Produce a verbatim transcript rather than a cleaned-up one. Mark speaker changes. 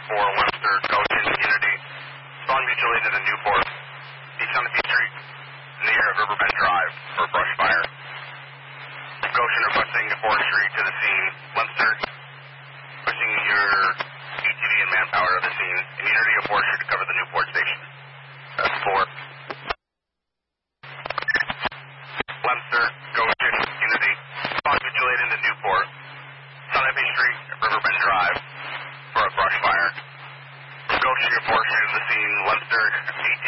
Speaker 1: four, Webster, Goshen, Unity. Song Mutual Aid into Newport. East on the Beach Street near Riverbend Drive for a brush fire. Goshen requesting forestry to the scene. Munster pushing your A T V and manpower to the scene. And Unity of forestry to cover the Newport station. That's four. Munster, Goshen, Unity. Song Mutual Aid into Newport. Sunny Beach Street, Riverbend Drive for a brush fire. Goshen your forestry to the scene. Munster, A T